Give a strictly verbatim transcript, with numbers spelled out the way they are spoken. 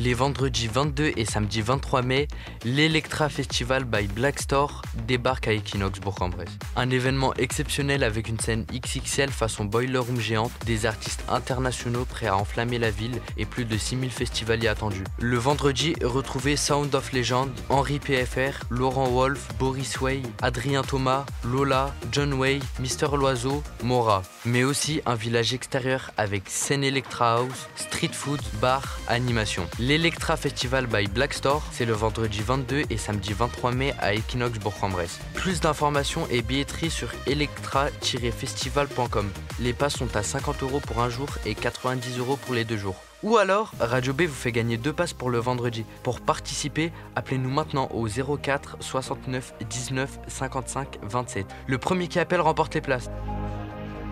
Les vendredis vingt-deux et samedi vingt-trois mai, l'Electra Festival by Black Store débarque à Equinox Bourg-en-Bresse. Un événement exceptionnel avec une scène X X L façon boiler room géante, des artistes internationaux prêts à enflammer la ville et plus de six mille festivaliers attendus. Le vendredi, retrouvez Sound of Legend, Henri P F R, Laurent Wolf, Boris Way, Adrien Thomas, Lola, John Way, Mister Loiseau, Mora. Mais aussi un village extérieur avec scène Electra House, street food, bar, animation. L'Electra Festival by Black Store, c'est le vendredi vingt-deux et samedi vingt-trois mai à Equinox Bourg-en-Bresse. Plus d'informations et billetterie sur electra tiret festival point com. Les passes sont à cinquante euros pour un jour et quatre-vingt-dix euros pour les deux jours. Ou alors, Radio B vous fait gagner deux passes pour le vendredi. Pour participer, appelez-nous maintenant au zéro quatre soixante-neuf dix-neuf cinquante-cinq vingt-sept. Le premier qui appelle remporte les places.